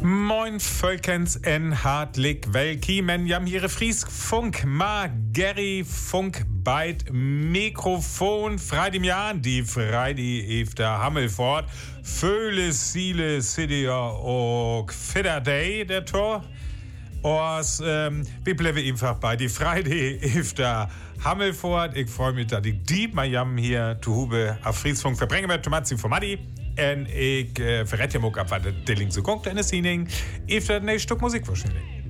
Moin Völkens en hartlich willkommen. Jam hier Friesfunk, ma Gary Funk beit Mikrofon. Freitag Jahr, die Freitag efter Hammelfort. Föhle Siele City och Fidder Day, der Tor. Und wir bleiben einfach bei die Freitag efter Hammelfort. Ich freue mich, dass ich die mal jam hier zu Hube auf Friesfunk verbringen werde. Tomatzi von Madi. En ik verrät je ook op wat de Dilling zo komt en de ziening. Heeft dat een stuk muziek waarschijnlijk.